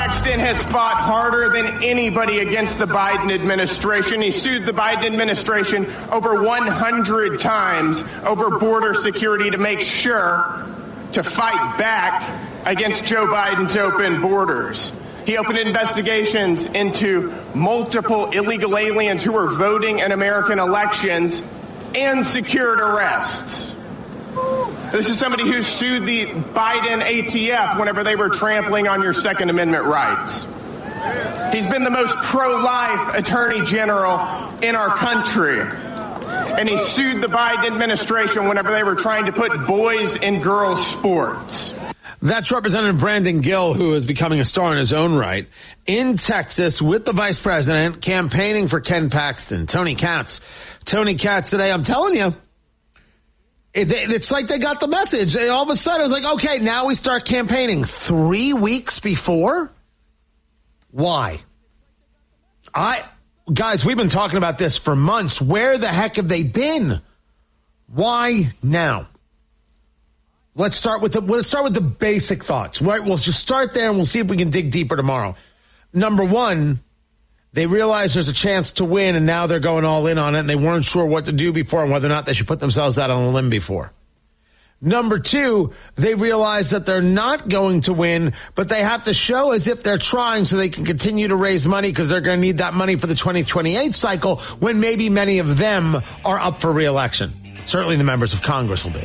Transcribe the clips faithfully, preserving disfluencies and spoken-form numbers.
Paxton has fought harder than anybody against the Biden administration. He sued the Biden administration over one hundred times over border security to make sure to fight back against Joe Biden's open borders. He opened investigations into multiple illegal aliens who were voting in American elections and secured arrests. This is somebody who sued the Biden A T F whenever they were trampling on your Second Amendment rights. He's been the most pro-life attorney general in our country. And he sued the Biden administration whenever they were trying to put boys in girls' sports. That's Representative Brandon Gill, who is becoming a star in his own right, in Texas with the vice president campaigning for Ken Paxton. Tony Katz. Tony Katz today, I'm telling you, it, it's like they got the message. They, all of a sudden, it was like, okay, now we start campaigning. Three weeks before? Why? I, guys, we've been talking about this for months. Where the heck have they been? Why now? Let's start with the, let's start with the basic thoughts. Right? We'll just start there and we'll see if we can dig deeper tomorrow. Number one, they realize there's a chance to win and now they're going all in on it and they weren't sure what to do before and whether or not they should put themselves out on a limb before. Number two, they realize that they're not going to win, but they have to show as if they're trying so they can continue to raise money because they're going to need that money for the twenty twenty-eight cycle when maybe many of them are up for re-election. Certainly the members of Congress will be.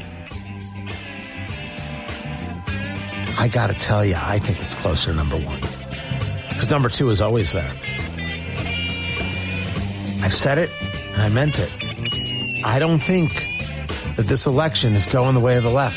I got to tell you, I think it's closer to number one. Because number two is always there. I said it, and I meant it. I don't think that this election is going the way of the left.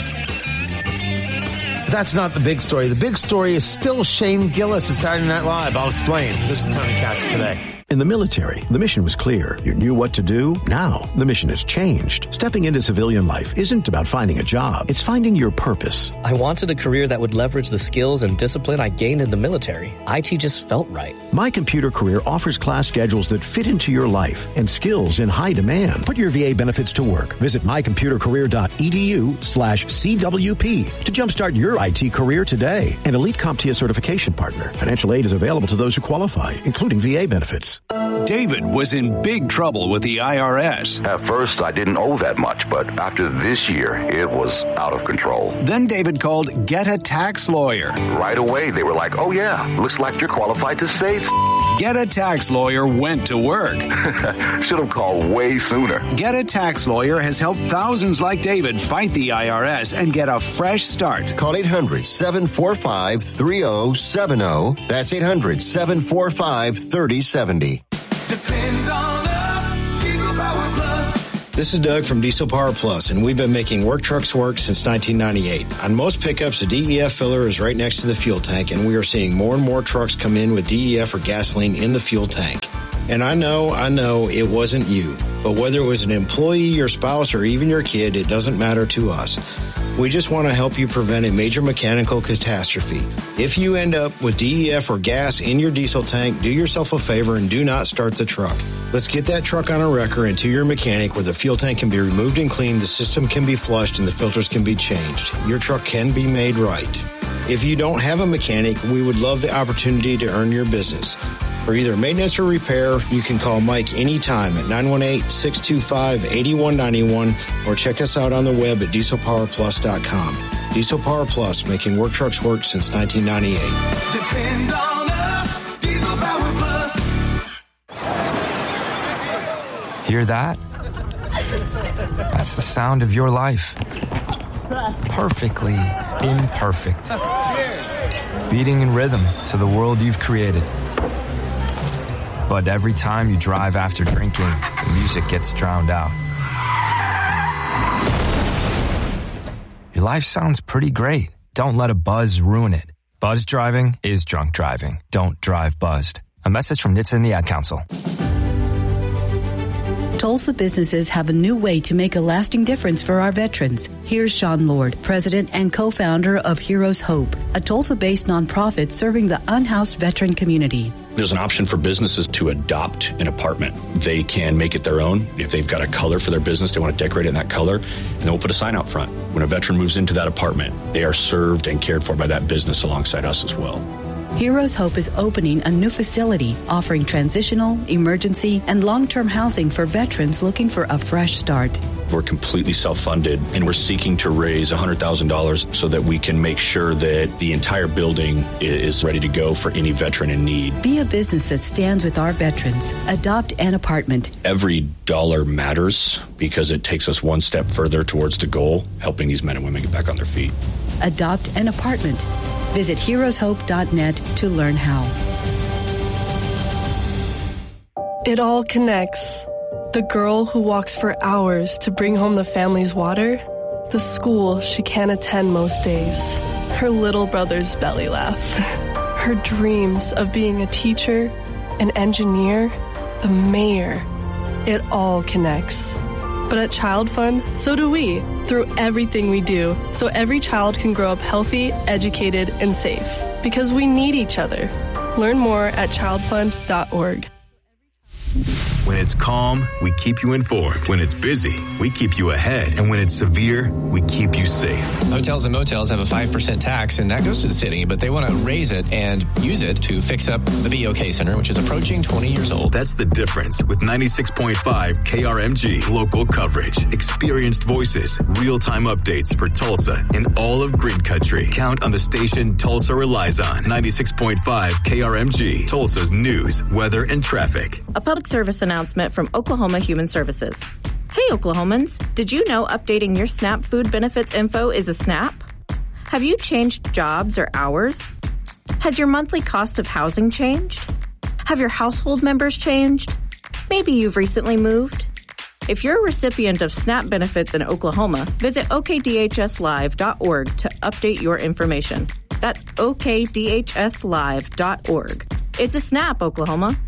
But that's not the big story. The big story is still Shane Gillis at Saturday Night Live. I'll explain. This is Tony Katz today. In the military, the mission was clear. You knew what to do. Now, the mission has changed. Stepping into civilian life isn't about finding a job. It's finding your purpose. I wanted a career that would leverage the skills and discipline I gained in the military. I T just felt right. My Computer Career offers class schedules that fit into your life and skills in high demand. Put your V A benefits to work. Visit mycomputercareer.edu slash CWP to jumpstart your I T career today. An Elite CompTIA certification partner. Financial aid is available to those who qualify, including V A benefits. David was in big trouble with the I R S. At first, I didn't owe that much, but after this year, it was out of control. Then David called Get a Tax Lawyer. Right away, they were like, oh yeah, looks like you're qualified to save. Get a Tax Lawyer went to work. Should have called way sooner. Get a Tax Lawyer has helped thousands like David fight the I R S and get a fresh start. Call eight hundred, seven four five, three oh seven oh. That's eight hundred, seven four five, three oh seven oh. Depend on us, Diesel Power Plus. This is Doug from Diesel Power Plus, and we've been making work trucks work since nineteen ninety-eight. On most pickups, the D E F filler is right next to the fuel tank, and we are seeing more and more trucks come in with D E F or gasoline in the fuel tank. And I know, I know it wasn't you, but whether it was an employee, your spouse, or even your kid, it doesn't matter to us. We just want to help you prevent a major mechanical catastrophe. If you end up with D E F or gas in your diesel tank, do yourself a favor and do not start the truck. Let's get that truck on a wrecker and to your mechanic where the fuel tank can be removed and cleaned, the system can be flushed, and the filters can be changed. Your truck can be made right. If you don't have a mechanic, we would love the opportunity to earn your business. For either maintenance or repair, you can call Mike anytime at nine one eight, six two five, eight one nine one or check us out on the web at diesel power plus dot com. Diesel Power Plus, making work trucks work since nineteen ninety-eight. Depend on us, Diesel Power Plus. Hear that? That's the sound of your life. Perfectly imperfect. Beating in rhythm to the world you've created. But every time you drive after drinking, the music gets drowned out. Your life sounds pretty great. Don't let a buzz ruin it. Buzz driving is drunk driving. Don't drive buzzed. A message from N H T S A and the Ad Council. Tulsa businesses have a new way to make a lasting difference for our veterans. Here's Sean Lord, president and co-founder of Heroes Hope, a Tulsa-based nonprofit serving the unhoused veteran community. There's an option for businesses to adopt an apartment. They can make it their own. If they've got a color for their business, they want to decorate it in that color, and then we'll put a sign out front. When a veteran moves into that apartment, they are served and cared for by that business alongside us as well. Heroes Hope is opening a new facility offering transitional, emergency, and long-term housing for veterans looking for a fresh start. We're completely self-funded, and we're seeking to raise one hundred thousand dollars so that we can make sure that the entire building is ready to go for any veteran in need. Be a business that stands with our veterans. Adopt an apartment. Every dollar matters because it takes us one step further towards the goal, helping these men and women get back on their feet. Adopt an apartment. Visit heroes hope dot net to learn how. It all connects. The girl who walks for hours to bring home the family's water, the school she can't attend most days, her little brother's belly laugh, her dreams of being a teacher, an engineer, the mayor. It all connects. But at Child Fund, so do we, through everything we do, so every child can grow up healthy, educated, and safe. Because we need each other. Learn more at child fund dot org. When it's calm, we keep you informed. When it's busy, we keep you ahead. And when it's severe, we keep you safe. Hotels and motels have a five percent tax, and that goes to the city, but they want to raise it and use it to fix up the B O K Center, which is approaching twenty years old. That's the difference with ninety-six point five K R M G local coverage. Experienced voices, real-time updates for Tulsa and all of Grid Country. Count on the station Tulsa relies on. ninety-six point five K R M G, Tulsa's news, weather, and traffic. A public service announcement from Oklahoma Human Services. Hey Oklahomans, did you know updating your SNAP food benefits info is a SNAP? Have you changed jobs or hours? Has your monthly cost of housing changed? Have your household members changed? Maybe you've recently moved. If you're a recipient of SNAP benefits in Oklahoma, visit O K D H S live dot org to update your information. That's O K D H S live dot org. It's a SNAP, Oklahoma.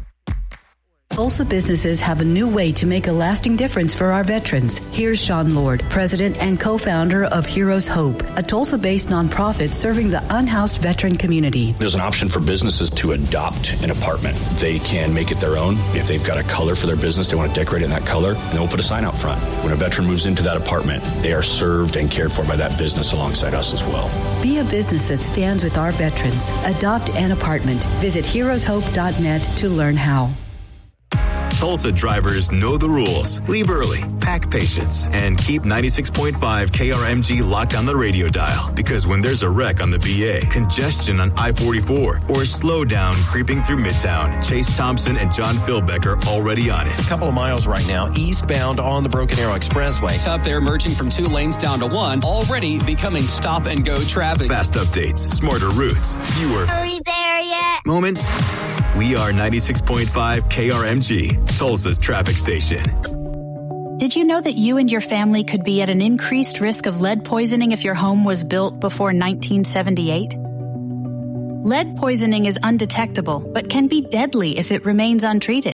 Tulsa businesses have a new way to make a lasting difference for our veterans. Here's Sean Lord, president and co-founder of Heroes Hope, a Tulsa-based nonprofit serving the unhoused veteran community. There's an option for businesses to adopt an apartment. They can make it their own. If they've got a color for their business, they want to decorate it in that color, and then we'll put a sign out front. When a veteran moves into that apartment, they are served and cared for by that business alongside us as well. Be a business that stands with our veterans. Adopt an apartment. Visit heroes hope dot net to learn how. Tulsa drivers know the rules. Leave early, pack patience, and keep ninety-six point five K R M G locked on the radio dial. Because when there's a wreck on the B A, congestion on I forty-four, or a slowdown creeping through Midtown, Chase Thompson and John Philbeck are already on it. It's a couple of miles right now, eastbound on the Broken Arrow Expressway. It's up there, merging from two lanes down to one, already becoming stop-and-go traffic. Fast updates, smarter routes, fewer Are we there yet? moments. We are ninety-six point five K R M G, Tulsa's traffic station. Did you know that you and your family could be at an increased risk of lead poisoning if your home was built before nineteen seventy-eight? Lead poisoning is undetectable, but can be deadly if it remains untreated.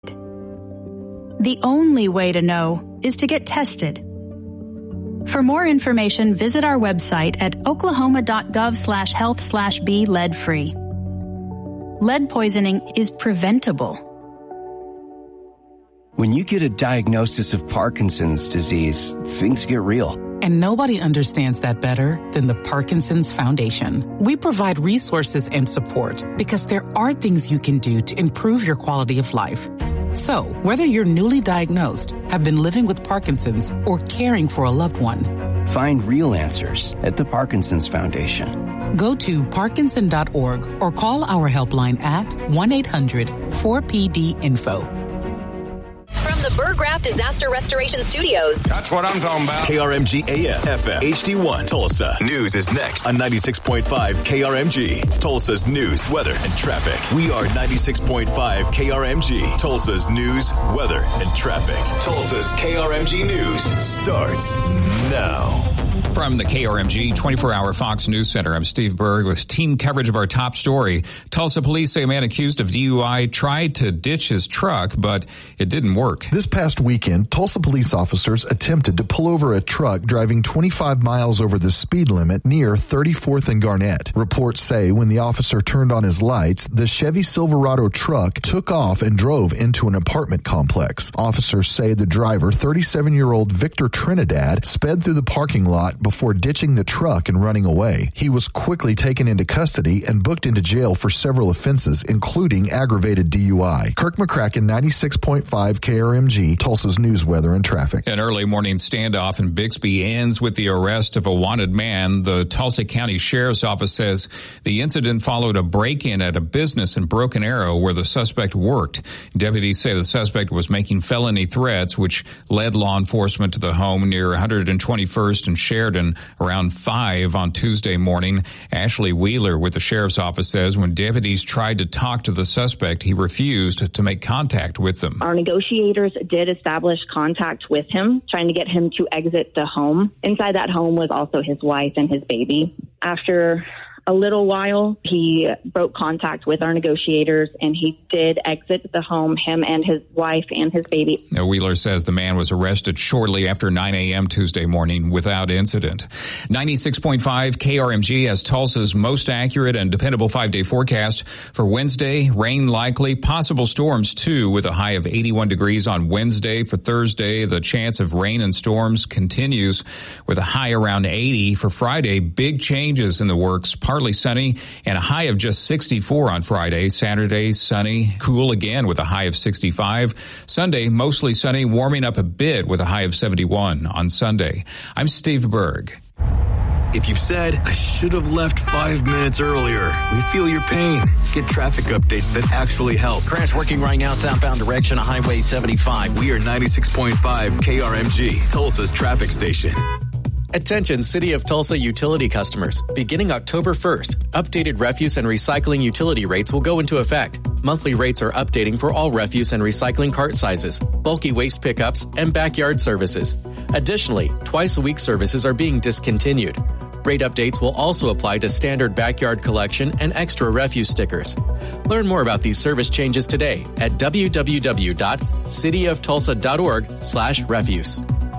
The only way to know is to get tested. For more information, visit our website at oklahoma.gov slash health slash be lead free. Lead poisoning is preventable. When you get a diagnosis of Parkinson's disease, things get real. And nobody understands that better than the Parkinson's Foundation. We provide resources and support because there are things you can do to improve your quality of life. So, whether you're newly diagnosed, have been living with Parkinson's, or caring for a loved one, find real answers at the Parkinson's Foundation. Go to parkinson dot org or call our helpline at one eight hundred four P D info. From the Burgraff Disaster Restoration Studios. That's what I'm talking about. K R M G A M, F M, H D one, Tulsa. News is next on ninety-six point five K R M G, Tulsa's news, weather, and traffic. We are ninety-six point five K R M G, Tulsa's news, weather, and traffic. Tulsa's K R M G News starts now. From the K R M G twenty-four hour Fox News Center, I'm Steve Berg with team coverage of our top story. Tulsa police say a man accused of D U I tried to ditch his truck, but it didn't work. This past weekend, Tulsa police officers attempted to pull over a truck driving twenty-five miles over the speed limit near thirty-fourth and Garnett. Reports say when the officer turned on his lights, the Chevy Silverado truck took off and drove into an apartment complex. Officers say the driver, thirty-seven-year-old Victor Trinidad, sped through the parking lot before ditching the truck and running away. He was quickly taken into custody and booked into jail for several offenses, including aggravated D U I. Kirk McCracken, ninety-six point five K R M G, Tulsa's news, weather, and traffic. An early morning standoff in Bixby ends with the arrest of a wanted man. The Tulsa County Sheriff's Office says the incident followed a break-in at a business in Broken Arrow where the suspect worked. Deputies say the suspect was making felony threats, which led law enforcement to the home near one hundred twenty-first and Sheridan around five on Tuesday morning. Ashley Wheeler with the Sheriff's Office says when deputies tried to talk to the suspect, he refused to make contact with them. Our negotiators did establish contact with him, trying to get him to exit the home. Inside that home was also his wife and his baby. After a little while, he broke contact with our negotiators, and he did exit the home, him and his wife and his baby. Now, Wheeler says the man was arrested shortly after nine a.m. Tuesday morning without incident. ninety-six point five K R M G has Tulsa's most accurate and dependable five-day forecast for Wednesday. Rain likely, possible storms too, with a high of eighty-one degrees on Wednesday. For Thursday, the chance of rain and storms continues with a high around eighty. For Friday, big changes in the works. Partly sunny and a high of just sixty-four on Friday. Saturday, sunny, cool again with a high of sixty-five. Sunday, mostly sunny, warming up a bit with a high of seventy-one on Sunday. I'm Steve Berg. If you've said, I should have left five minutes earlier, we feel your pain. Get traffic updates that actually help. Crash working right now, southbound direction of Highway seventy-five. We are ninety-six point five K R M G, Tulsa's traffic station. Attention City of Tulsa utility customers. Beginning October first, updated refuse and recycling utility rates will go into effect. Monthly rates are updating for all refuse and recycling cart sizes, bulky waste pickups, and backyard services. Additionally, twice-a-week services are being discontinued. Rate updates will also apply to standard backyard collection and extra refuse stickers. Learn more about these service changes today at w w w dot city of tulsa dot org slash refuse.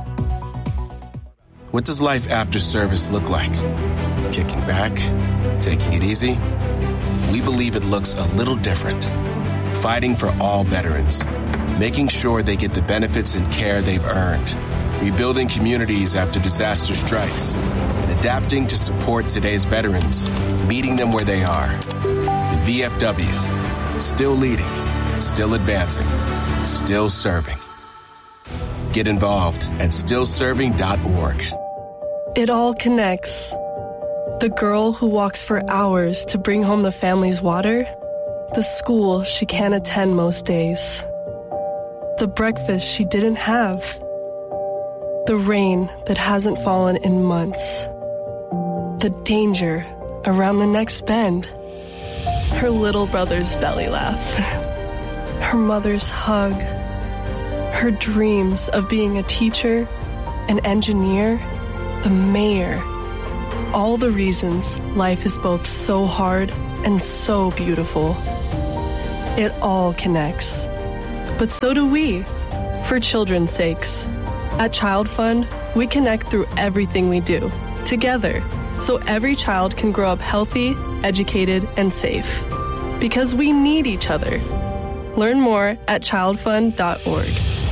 What does life after service look like? Kicking back? Taking it easy? We believe it looks a little different. Fighting for all veterans. Making sure they get the benefits and care they've earned. Rebuilding communities after disaster strikes. And adapting to support today's veterans. Meeting them where they are. The V F W. Still leading. Still advancing. Still serving. Get involved at still serving dot org. It all connects. The girl who walks for hours to bring home the family's water, the school she can't attend most days, the breakfast she didn't have, the rain that hasn't fallen in months, the danger around the next bend, her little brother's belly laugh, her mother's hug, her dreams of being a teacher, an engineer, the mayor. All the reasons life is both so hard and so beautiful. It all connects. But so do we, for children's sakes. At Child Fund, we connect through everything we do, together, so every child can grow up healthy, educated, and safe. Because we need each other. Learn more at child fund dot org.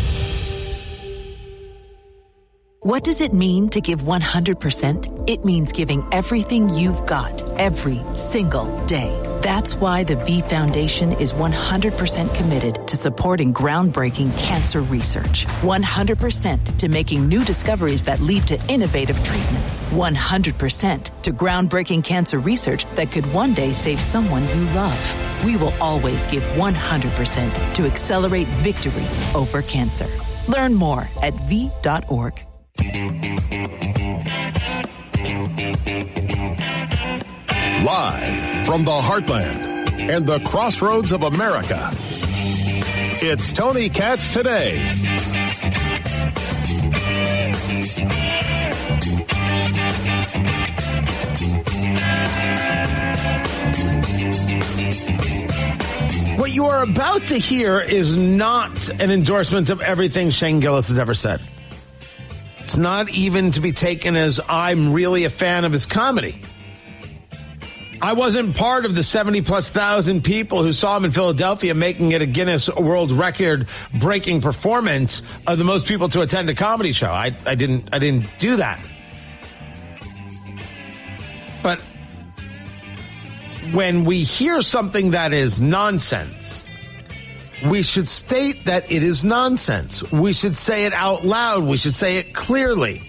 What does it mean to give one hundred percent? It means giving everything you've got every single day. That's why the V Foundation is one hundred percent committed to supporting groundbreaking cancer research. one hundred percent to making new discoveries that lead to innovative treatments. one hundred percent to groundbreaking cancer research that could one day save someone you love. We will always give one hundred percent to accelerate victory over cancer. Learn more at v dot org. Live from the heartland and the crossroads of America, it's Tony Katz Today. What you are about to hear is not an endorsement of everything Shane Gillis has ever said. It's not even to be taken as I'm really a fan of his comedy. I wasn't part of the seventy plus thousand people who saw him in Philadelphia making it a Guinness World Record breaking performance of the most people to attend a comedy show. I, I didn't, I didn't do that. when we hear something that is nonsense, we should state that it is nonsense. We should say it out loud. We should say it clearly.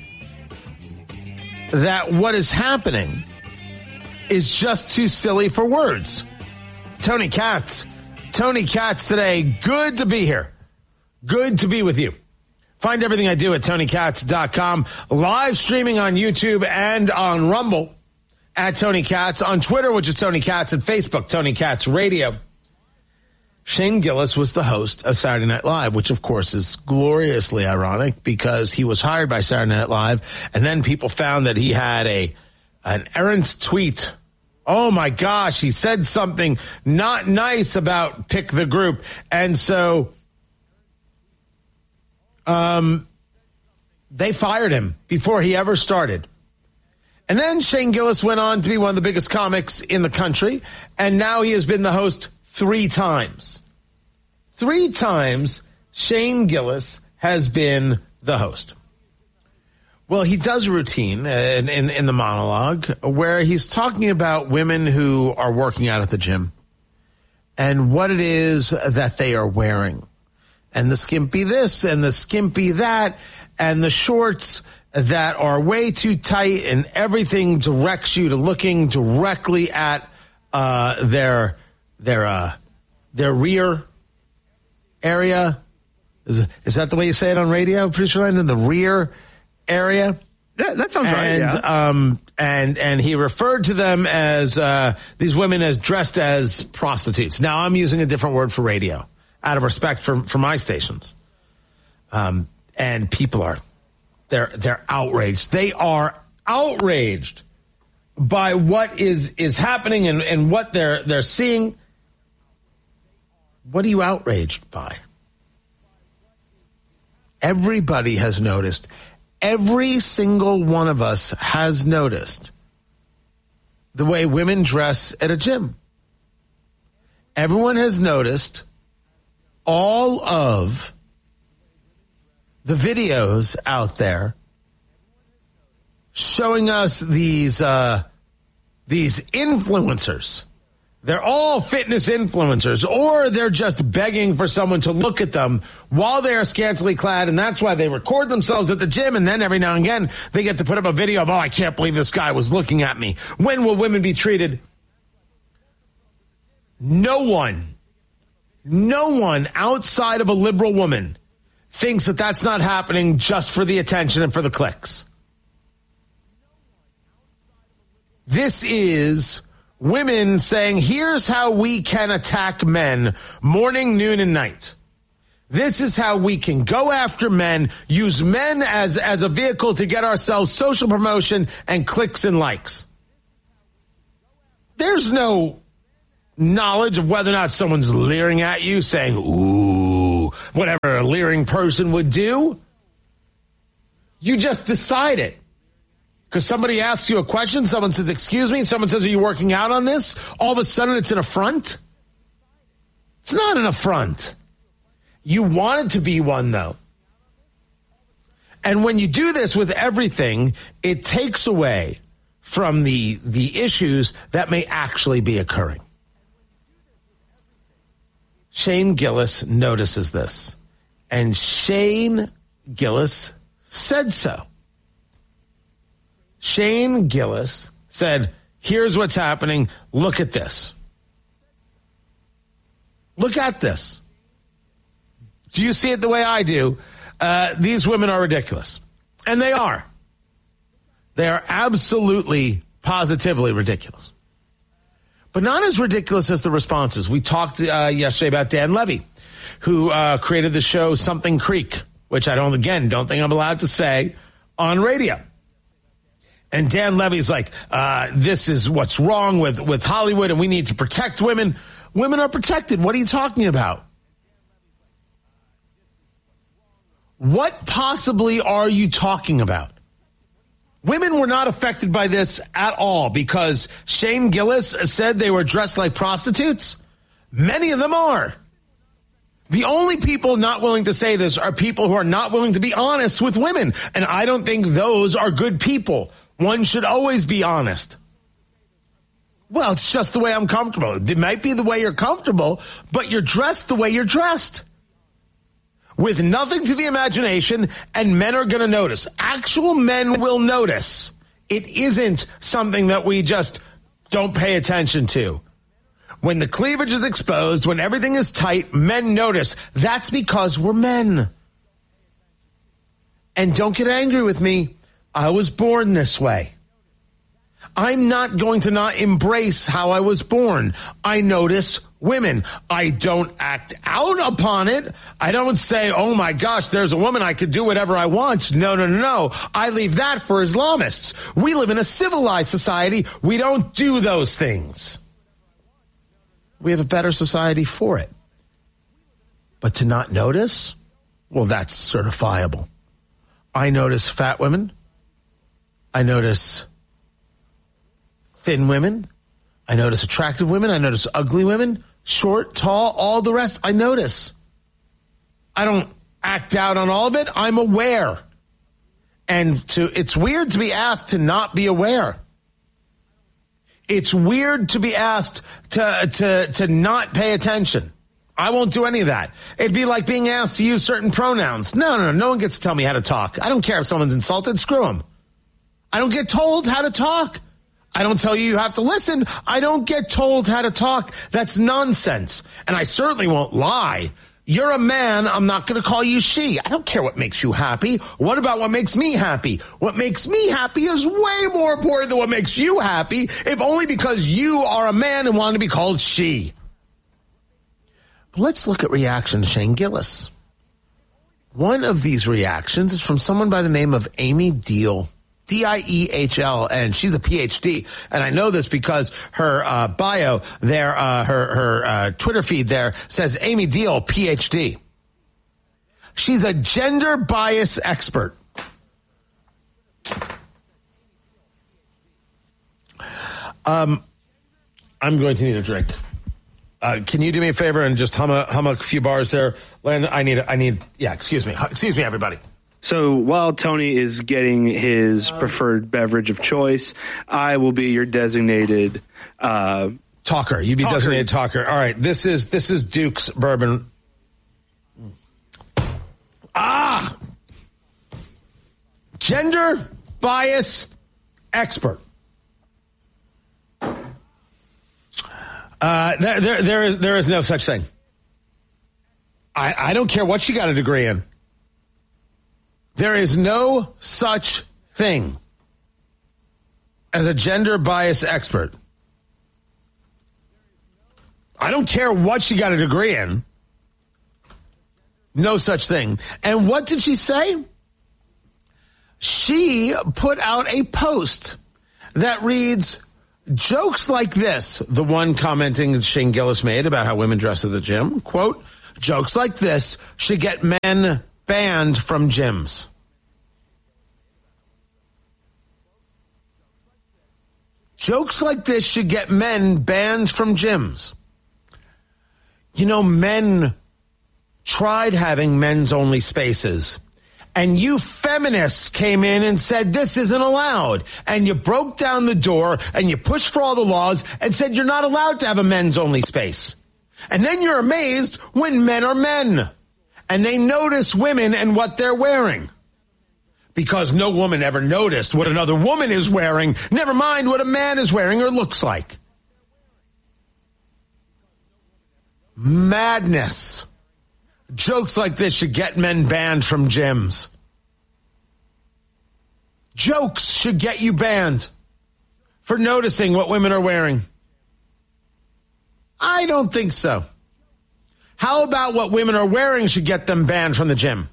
That what is happening is just too silly for words. Tony Katz. Tony Katz today. Good to be here. Good to be with you. Find everything I do at tony katz dot com. Live streaming on YouTube and on Rumble at Tony Katz. On Twitter, which is Tony Katz. And Facebook, Tony Katz Radio. Shane Gillis was the host of Saturday Night Live, which of course is gloriously ironic because he was hired by Saturday Night Live, and then people found that he had a an errant tweet. Oh my gosh, he said something not nice about Pick the Group, and so um they fired him before he ever started. And then Shane Gillis went on to be one of the biggest comics in the country, and now he has been the host Three times. Three times Shane Gillis has been the host. Well, he does a routine in, in, in the monologue where he's talking about women who are working out at the gym and what it is that they are wearing. And the skimpy this and the skimpy that and the shorts that are way too tight, and everything directs you to looking directly at uh, their Their uh, their rear area. Is, is that the way you say it on radio, Producer Landon? The rear area? Yeah, that sounds and, right, yeah. Um, and, and he referred to them as, uh, these women as dressed as prostitutes. Now, I'm using a different word for radio out of respect for, for my stations. Um, and people are, they're, they're outraged. They are outraged by what is, is happening and, and what they're, they're seeing. What are you outraged by? Everybody has noticed. Every single one of us has noticed the way women dress at a gym. Everyone has noticed all of the videos out there showing us these uh, these influencers. They're all fitness influencers, or they're just begging for someone to look at them while they are scantily clad, and that's why they record themselves at the gym, and then every now and again they get to put up a video of, oh, I can't believe this guy was looking at me. When will women be treated? No one, no one outside of a liberal woman thinks that that's not happening just for the attention and for the clicks. This is women saying, here's how we can attack men morning, noon, and night. This is how we can go after men, use men as, as a vehicle to get ourselves social promotion and clicks and likes. There's no knowledge of whether or not someone's leering at you, saying, ooh, whatever a leering person would do. You just decide it. Because somebody asks you a question, someone says, excuse me, someone says, are you working out on this? All of a sudden it's an affront? It's not an affront. You want it to be one, though. And when you do this with everything, it takes away from the, the issues that may actually be occurring. Shane Gillis notices this. And Shane Gillis said so. Shane Gillis said, here's what's happening. Look at this. Look at this. Do you see it the way I do? Uh, these women are ridiculous. And they are. They are absolutely, positively ridiculous. But not as ridiculous as the responses. We talked uh, yesterday about Dan Levy, who uh, created the show Something Creek, which I don't, again, don't think I'm allowed to say on radio. And Dan Levy's like, uh, this is what's wrong with, with Hollywood, and we need to protect women. Women are protected. What are you talking about? What possibly are you talking about? Women were not affected by this at all because Shane Gillis said they were dressed like prostitutes. Many of them are. The only people not willing to say this are people who are not willing to be honest with women. And I don't think those are good people. One should always be honest. Well, it's just the way I'm comfortable. It might be the way you're comfortable, but you're dressed the way you're dressed. With nothing to the imagination, and men are going to notice. Actual men will notice. It isn't something that we just don't pay attention to. When the cleavage is exposed, when everything is tight, men notice. That's because we're men. And don't get angry with me. I was born this way. I'm not going to not embrace how I was born. I notice women. I don't act out upon it. I don't say, oh my gosh, there's a woman, I could do whatever I want. No, no, no, no. I leave that for Islamists. We live in a civilized society. We don't do those things. We have a better society for it. But to not notice, well, that's certifiable. I notice fat women. I notice thin women. I notice attractive women. I notice ugly women, short, tall, all the rest. I notice. I don't act out on all of it. I'm aware. And to, it's weird to be asked to not be aware. It's weird to be asked to, to, to not pay attention. I won't do any of that. It'd be like being asked to use certain pronouns. No, no, no. No one gets to tell me how to talk. I don't care if someone's insulted. Screw them. I don't get told how to talk. I don't tell you you have to listen. I don't get told how to talk. That's nonsense. And I certainly won't lie. You're a man. I'm not going to call you she. I don't care what makes you happy. What about what makes me happy? What makes me happy is way more important than what makes you happy, if only because you are a man and want to be called she. But let's look at reaction to Shane Gillis. One of these reactions is from someone by the name of Amy Deal. D I E H L, and she's a P H D. And I know this because her uh, bio there, uh, her, her uh, Twitter feed there says Amy Deal, P H D. She's a gender bias expert. Um, I'm going to need a drink. Uh, can you do me a favor and just hum a, hum a few bars there? Len, I need, I need, yeah, excuse me. Excuse me, everybody. So while Tony is getting his preferred beverage of choice, I will be your designated uh, talker. You be talker. designated talker. All right. This is this is Duke's bourbon. Ah, gender bias expert. Uh, there, there, there is there is no such thing. I, I don't care what you got a degree in. There is no such thing as a gender bias expert. I don't care what she got a degree in. No such thing. And what did she say? She put out a post that reads, jokes like this, the one commenting that Shane Gillis made about how women dress at the gym, quote, jokes like this should get men banned from gyms. Jokes like this should get men banned from gyms. You know, men tried having men's only spaces. And you feminists came in and said this isn't allowed. And you broke down the door and you pushed for all the laws and said you're not allowed to have a men's only space. And then you're amazed when men are men. And they notice women and what they're wearing. Because no woman ever noticed what another woman is wearing, never mind what a man is wearing or looks like. Madness. Jokes like this should get men banned from gyms. Jokes should get you banned for noticing what women are wearing. I don't think so. How about what women are wearing should get them banned from the gym?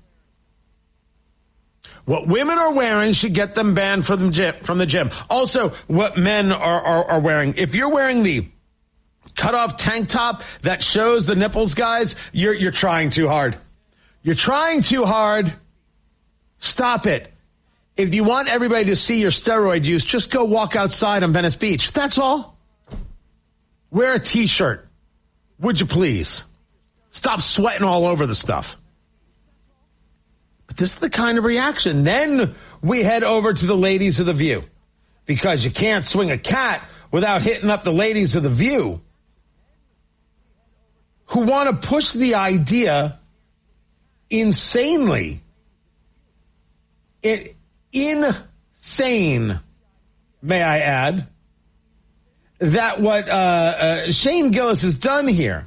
What women are wearing should get them banned from the gym. From the gym. Also, what men are, are, are wearing. If you're wearing the cut-off tank top that shows the nipples, guys, you're you're trying too hard. You're trying too hard. Stop it. If you want everybody to see your steroid use, just go walk outside on Venice Beach. That's all. Wear a T-shirt. Would you please? Stop sweating all over the stuff. But this is the kind of reaction. Then we head over to the ladies of The View. Because you can't swing a cat without hitting up the ladies of The View who want to push the idea insanely. It, insane, may I add, that what uh, uh, Shane Gillis has done here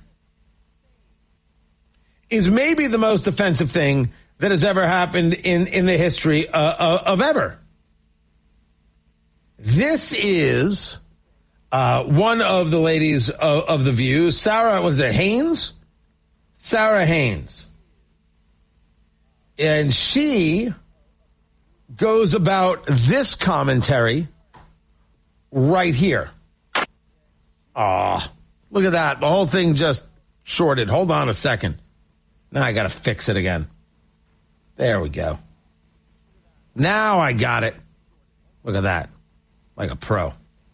is maybe the most offensive thing that has ever happened in, in the history uh, of ever. This is uh, one of the ladies of, of The View, Sarah, was it Haynes? Sarah Haynes. And she goes about this commentary right here. Aw, look at that. The whole thing just shorted. Hold on a second. Now I got to fix it again. There we go. Now I got it. Look at that. Like a pro.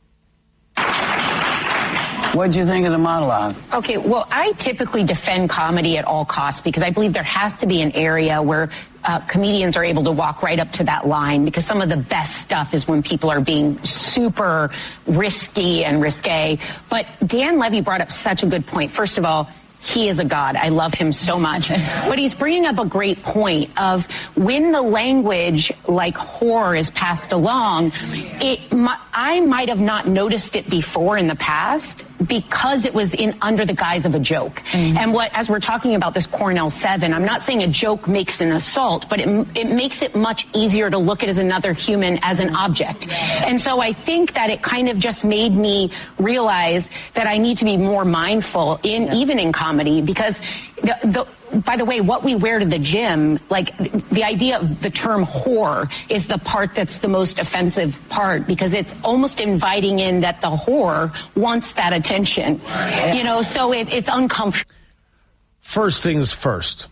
What'd you think of the monologue? Okay, well, I typically defend comedy at all costs because I believe there has to be an area where uh, comedians are able to walk right up to that line, because some of the best stuff is when people are being super risky and risque. But Dan Levy brought up such a good point. First of all, he is a god. I love him so much. But he's bringing up a great point of when the language like whore is passed along, it I might have not noticed it before in the past because it was in under the guise of a joke. Mm-hmm. And what, as we're talking about this Cornell seven, I'm not saying a joke makes an assault, but it, it makes it much easier to look at as another human, as an object. And so I think that it kind of just made me realize that I need to be more mindful in yeah. even in comedy, because the, the by the way, what we wear to the gym, like the idea of the term whore is the part that's the most offensive part, because it's almost inviting in that the whore wants that attention, you know, so it, it's uncomfortable. First things first.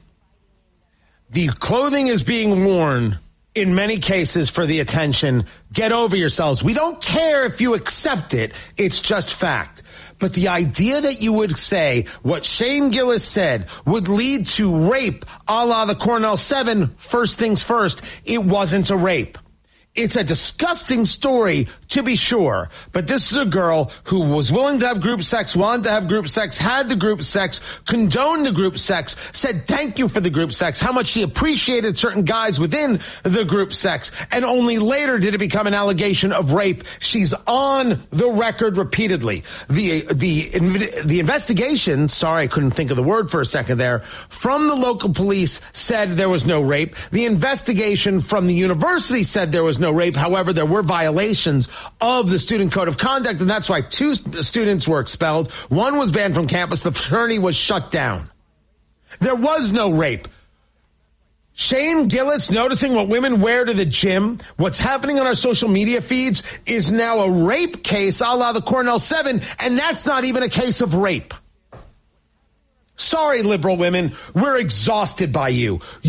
The clothing is being worn in many cases for the attention. Get over yourselves. We don't care if you accept it. It's just fact. But the idea that you would say what Shane Gillis said would lead to rape a la the Cornell seven, first things first, it wasn't a rape. It's a disgusting story, to be sure, but this is a girl who was willing to have group sex, wanted to have group sex, had the group sex, condoned the group sex, said thank you for the group sex, how much she appreciated certain guys within the group sex, and only later did it become an allegation of rape. She's on the record repeatedly. The, the, the investigation, sorry, I couldn't think of the word for a second there, from the local police said there was no rape. The investigation from the university said there was no rape. However, there were violations of the student code of conduct, and that's why two students were expelled. One was banned from campus. The fraternity was shut down. There was no rape. Shane Gillis noticing what women wear to the gym, what's happening on our social media feeds, is now a rape case a la the Cornell seven, and that's not even a case of rape. Sorry, liberal women, we're exhausted by you.